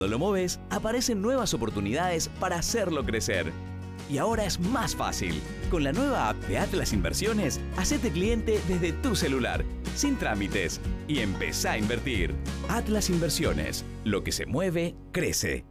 Cuando lo moves, aparecen nuevas oportunidades para hacerlo crecer. Y ahora es más fácil. Con la nueva app de Atlas Inversiones, hacete cliente desde tu celular, sin trámites, y empezá a invertir. Atlas Inversiones. Lo que se mueve, crece.